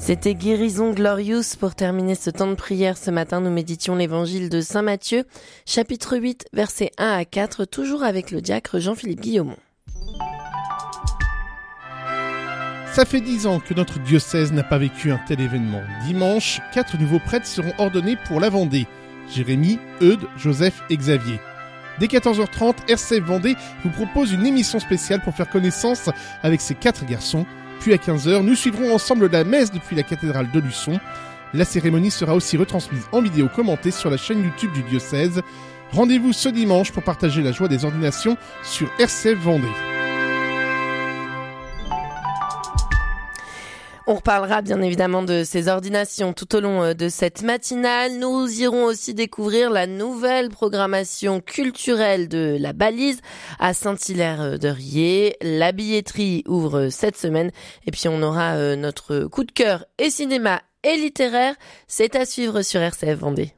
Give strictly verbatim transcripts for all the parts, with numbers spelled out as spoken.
C'était Guérison Glorious. Pour terminer ce temps de prière ce matin, nous méditions l'évangile de Saint Matthieu, chapitre huit, versets un à quatre, toujours avec le diacre Jean-Philippe Guillaumont. Ça fait dix ans que notre diocèse n'a pas vécu un tel événement. Dimanche, quatre nouveaux prêtres seront ordonnés pour la Vendée. Jérémy, Eudes, Joseph et Xavier. Dès quatorze heures trente, R C F Vendée vous propose une émission spéciale pour faire connaissance avec ces quatre garçons. Puis à quinze heures, nous suivrons ensemble la messe depuis la cathédrale de Luçon. La cérémonie sera aussi retransmise en vidéo commentée sur la chaîne YouTube du diocèse. Rendez-vous ce dimanche pour partager la joie des ordinations sur R C F Vendée. On reparlera bien évidemment de ces ordinations tout au long de cette matinale. Nous irons aussi découvrir la nouvelle programmation culturelle de la Balise à Saint-Hilaire-de-Riez. La billetterie ouvre cette semaine et puis on aura notre coup de cœur et cinéma et littéraire. C'est à suivre sur R C F Vendée.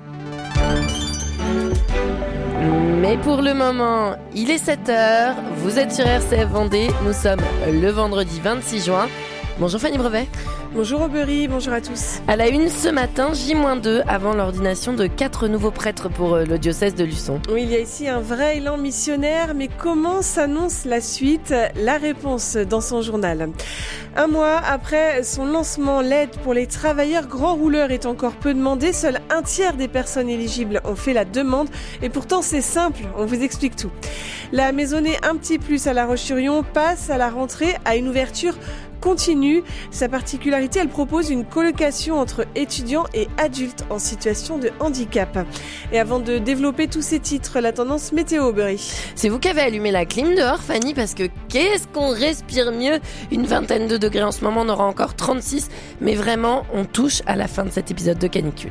Mais pour le moment, il est sept heures. Vous êtes sur R C F Vendée. Nous sommes le vendredi vingt-six juin. Bonjour Fanny Brevet. Bonjour Aubery, bonjour à tous. À la une ce matin, J moins deux avant l'ordination de quatre nouveaux prêtres pour le diocèse de Luçon. Oui, il y a ici un vrai élan missionnaire, mais comment s'annonce la suite ? La réponse dans son journal. Un mois après son lancement, l'aide pour les travailleurs grands rouleurs est encore peu demandée. Seul un tiers des personnes éligibles ont fait la demande. Et pourtant, c'est simple, on vous explique tout. La maisonnée Un Petit Plus à La Roche-sur-Yon passe à la rentrée à une ouverture continue. Sa particularité, elle propose une colocation entre étudiants et adultes en situation de handicap. Et avant de développer tous ces titres, la tendance météo, Aubery. C'est vous qui avez allumé la clim dehors, Fanny, parce que qu'est-ce qu'on respire mieux ? Une vingtaine de degrés en ce moment, on aura encore trente-six, mais vraiment, on touche à la fin de cet épisode de canicule.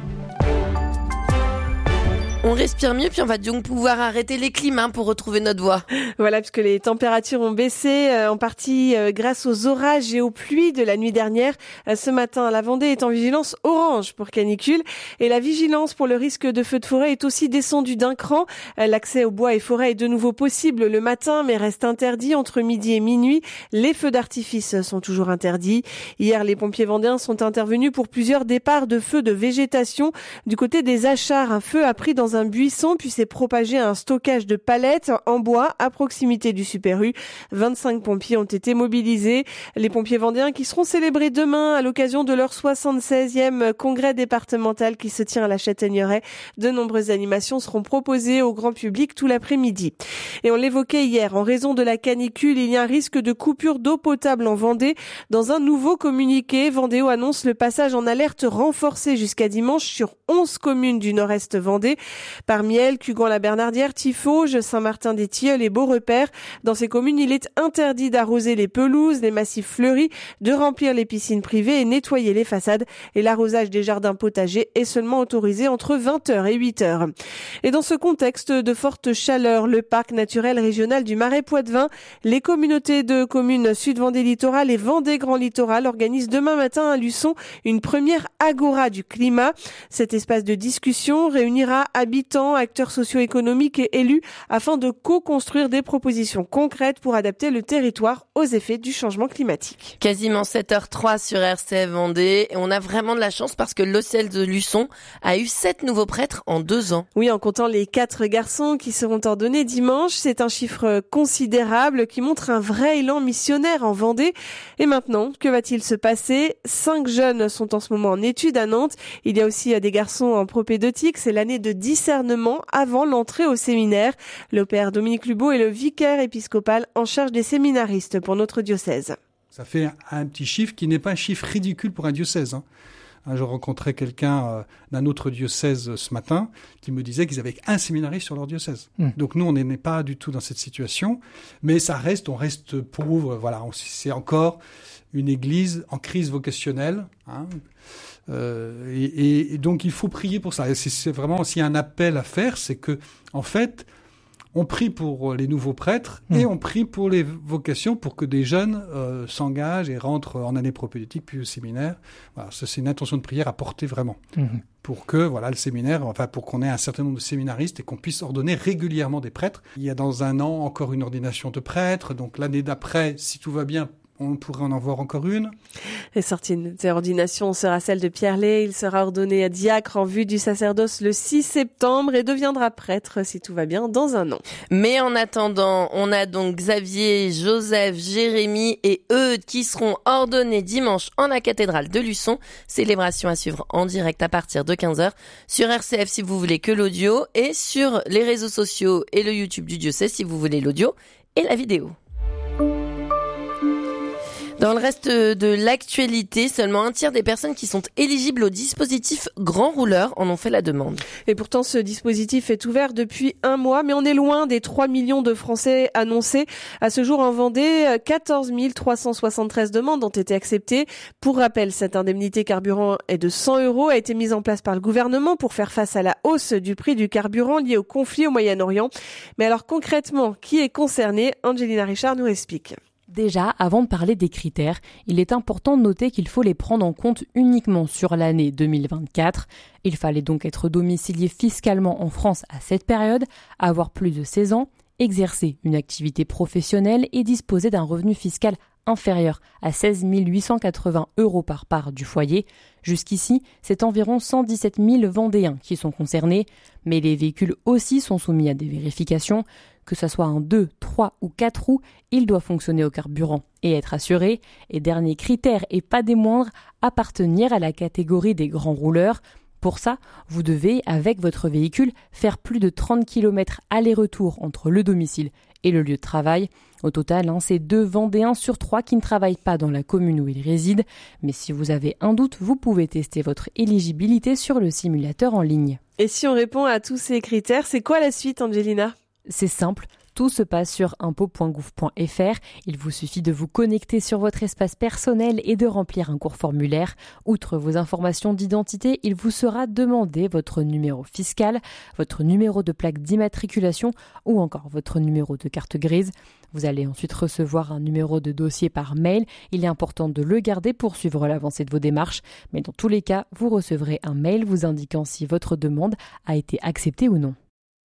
On respire mieux, puis on va donc pouvoir arrêter les clims hein, pour retrouver notre voix. Voilà, puisque les températures ont baissé, euh, en partie euh, grâce aux orages et aux pluies de la nuit dernière. Euh, ce matin, la Vendée est en vigilance orange pour canicule. Et la vigilance pour le risque de feu de forêt est aussi descendue d'un cran. Euh, l'accès aux bois et forêts est de nouveau possible le matin, mais reste interdit entre midi et minuit. Les feux d'artifice sont toujours interdits. Hier, les pompiers vendéens sont intervenus pour plusieurs départs de feux de végétation. Du côté des Achards, un feu a pris dans un buisson puis s'est propagé à un stockage de palettes en bois à proximité du Super U. vingt-cinq pompiers ont été mobilisés. Les pompiers vendéens qui seront célébrés demain à l'occasion de leur soixante-seizième congrès départemental qui se tient à la Châtaigneraie. De nombreuses animations seront proposées au grand public tout l'après-midi. Et on l'évoquait hier, en raison de la canicule, il y a un risque de coupure d'eau potable en Vendée. Dans un nouveau communiqué, Vendéo annonce le passage en alerte renforcée jusqu'à dimanche sur onze communes du nord-est Vendée. Parmi elles, Cugan-la-Bernardière, Tiffauges, Saint-Martin-des-Tilleuls et Beaurepaire. Dans ces communes, il est interdit d'arroser les pelouses, les massifs fleuris, de remplir les piscines privées et nettoyer les façades. Et l'arrosage des jardins potagers est seulement autorisé entre vingt heures et huit heures. Et dans ce contexte de forte chaleur, le parc naturel régional du Marais Poitevin, les communautés de communes Sud-Vendée Littoral et Vendée Grand Littoral organisent demain matin à Luçon une première agora du climat. Cet espace de discussion réunira habitants, acteurs socio-économiques et élus afin de co-construire des propositions concrètes pour adapter le territoire aux effets du changement climatique. Quasiment sept heures zéro trois sur R C F Vendée et on a vraiment de la chance parce que l'O C L de Luçon a eu sept nouveaux prêtres en deux ans. Oui, en comptant les quatre garçons qui seront ordonnés dimanche, c'est un chiffre considérable qui montre un vrai élan missionnaire en Vendée. Et maintenant, que va-t-il se passer ? Cinq jeunes sont en ce moment en études à Nantes. Il y a aussi des garçons en propédeutique, c'est l'année de discernement avant l'entrée au séminaire. Le père Dominique Lubot est le vicaire épiscopal en charge des séminaristes pour notre diocèse. Ça fait un petit chiffre qui n'est pas un chiffre ridicule pour un diocèse. Hein. Je rencontrais quelqu'un euh, d'un autre diocèse ce matin qui me disait qu'ils avaient un séminariste sur leur diocèse. Mmh. Donc nous, on n'est pas du tout dans cette situation. Mais ça reste, on reste pauvre. Voilà, on, c'est encore une église en crise vocationnelle. Hein. Euh, et, et donc il faut prier pour ça. Et c'est, c'est vraiment aussi un appel à faire, c'est que en fait, on prie pour les nouveaux prêtres mmh. et on prie pour les vocations pour que des jeunes euh, s'engagent et rentrent en année propédeutique puis au séminaire. Voilà, ça, c'est une intention de prière à porter vraiment mmh. pour que voilà le séminaire, enfin pour qu'on ait un certain nombre de séminaristes et qu'on puisse ordonner régulièrement des prêtres. Il y a dans un an encore une ordination de prêtres, donc l'année d'après, si tout va bien, on pourrait en avoir encore une. Et sortie de ordination sera celle de Pierre Lay. Il sera ordonné à diacre en vue du sacerdoce le six septembre et deviendra prêtre, si tout va bien, dans un an. Mais en attendant, on a donc Xavier, Joseph, Jérémy et Eudes qui seront ordonnés dimanche en la cathédrale de Luçon. Célébration à suivre en direct à partir de quinze heures sur R C F si vous voulez que l'audio et sur les réseaux sociaux et le YouTube du diocèse si vous voulez l'audio et la vidéo. Dans le reste de l'actualité, seulement un tiers des personnes qui sont éligibles au dispositif Grand Rouleur en ont fait la demande. Et pourtant, ce dispositif est ouvert depuis un mois, mais on est loin des trois millions de Français annoncés. À ce jour, en Vendée, quatorze mille trois cent soixante-treize demandes ont été acceptées. Pour rappel, cette indemnité carburant est de cent euros, a été mise en place par le gouvernement pour faire face à la hausse du prix du carburant lié au conflit au Moyen-Orient. Mais alors concrètement, qui est concerné? Angelina Richard nous explique. Déjà, avant de parler des critères, il est important de noter qu'il faut les prendre en compte uniquement sur l'année deux mille vingt-quatre. Il fallait donc être domicilié fiscalement en France à cette période, avoir plus de seize ans, exercer une activité professionnelle et disposer d'un revenu fiscal inférieur à seize mille huit cent quatre-vingts euros par part du foyer. Jusqu'ici, c'est environ cent dix-sept mille Vendéens qui sont concernés, mais les véhicules aussi sont soumis à des vérifications. Que ce soit un deux, trois ou quatre roues, il doit fonctionner au carburant et être assuré. Et dernier critère, et pas des moindres, appartenir à la catégorie des grands rouleurs. Pour ça, vous devez, avec votre véhicule, faire plus de trente kilomètres aller-retour entre le domicile et le lieu de travail. Au total, hein, c'est deux Vendéens sur trois qui ne travaillent pas dans la commune où ils résident. Mais si vous avez un doute, vous pouvez tester votre éligibilité sur le simulateur en ligne. Et si on répond à tous ces critères, c'est quoi la suite, Angelina ? C'est simple, tout se passe sur impôts point gouv point f r. Il vous suffit de vous connecter sur votre espace personnel et de remplir un court formulaire. Outre vos informations d'identité, il vous sera demandé votre numéro fiscal, votre numéro de plaque d'immatriculation ou encore votre numéro de carte grise. Vous allez ensuite recevoir un numéro de dossier par mail. Il est important de le garder pour suivre l'avancée de vos démarches. Mais dans tous les cas, vous recevrez un mail vous indiquant si votre demande a été acceptée ou non.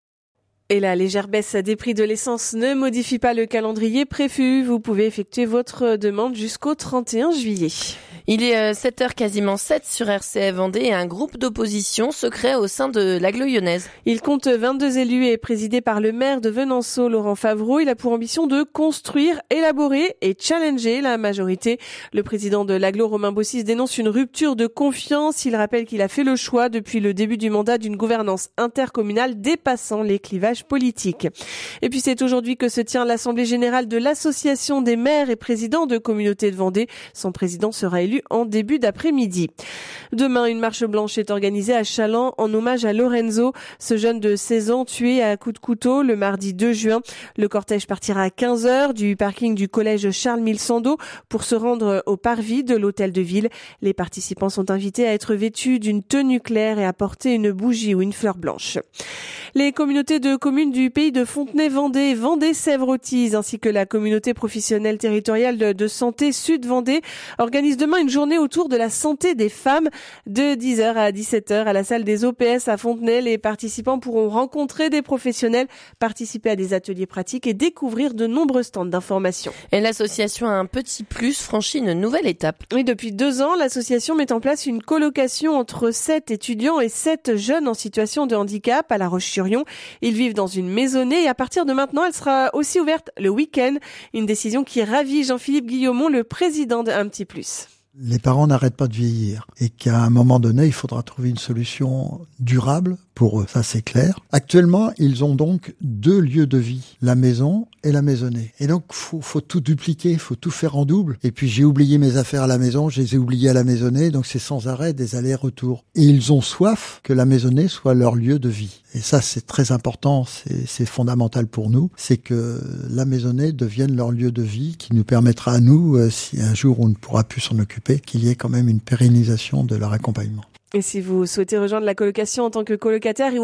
Et la légère baisse des prix de l'essence ne modifie pas le calendrier prévu. Vous pouvez effectuer votre demande jusqu'au trente et un juillet. Il est sept heures quasiment sept sur R C F Vendée et un groupe d'opposition se crée au sein de l'agglo lyonnaise. Il compte vingt-deux élus et est présidé par le maire de Venanceau, Laurent Favreau. Il a pour ambition de construire, élaborer et challenger la majorité. Le président de l'agglo, Romain Bossis, dénonce une rupture de confiance. Il rappelle qu'il a fait le choix depuis le début du mandat d'une gouvernance intercommunale dépassant les clivages politiques. Et puis c'est aujourd'hui que se tient l'Assemblée générale de l'Association des maires et présidents de communautés de Vendée. Son président sera élu en début d'après-midi. Demain, une marche blanche est organisée à Chaland en hommage à Lorenzo, ce jeune de seize ans tué à coups de couteau le mardi deux juin. Le cortège partira à quinze heures du parking du collège Charles-Mille Sandeau pour se rendre au parvis de l'hôtel de ville. Les participants sont invités à être vêtus d'une tenue claire et à porter une bougie ou une fleur blanche. Les communautés de communes du pays de Fontenay-Vendée, Vendée-Sèvres-Authise ainsi que la communauté professionnelle territoriale de, de santé Sud-Vendée organisent demain une journée autour de la santé des femmes de dix heures à dix-sept heures à la salle des O P S à Fontenay. Les participants pourront rencontrer des professionnels, participer à des ateliers pratiques et découvrir de nombreux stands d'information. Et l'association Un Petit Plus franchit une nouvelle étape. Oui, depuis deux ans, l'association met en place une colocation entre sept étudiants et sept jeunes en situation de handicap à La Roche-sur-Yon. Ils vivent dans une maisonnée et à partir de maintenant, elle sera aussi ouverte le week-end. Une décision qui ravit Jean-Philippe Guillaumont, le président de Un Petit Plus. Les parents n'arrêtent pas de vieillir et qu'à un moment donné, il faudra trouver une solution durable pour eux, ça c'est clair. Actuellement, ils ont donc deux lieux de vie, la maison et la maisonnée. Et donc, faut, faut tout dupliquer, faut tout faire en double. Et puis, j'ai oublié mes affaires à la maison, je les ai oubliées à la maisonnée, donc c'est sans arrêt des allers-retours. Et ils ont soif que la maisonnée soit leur lieu de vie. Et ça, c'est très important, c'est, c'est fondamental pour nous, c'est que la maisonnée devienne leur lieu de vie qui nous permettra à nous, euh, si un jour on ne pourra plus s'en occuper, qu'il y ait quand même une pérennisation de leur accompagnement. Et si vous souhaitez rejoindre la colocation en tant que colocataire